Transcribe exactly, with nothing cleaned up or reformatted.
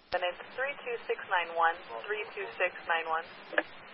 Then it's three two six nine one, three two six nine one.